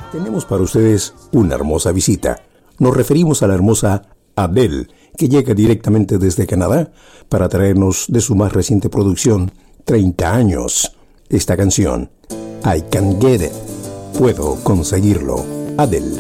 Tenemos para ustedes una hermosa visita. Nos referimos a la hermosa Adele, que llega directamente desde Canadá para traernos de su más reciente producción, 30 años, esta canción, I Can Get It. Puedo conseguirlo. Adele.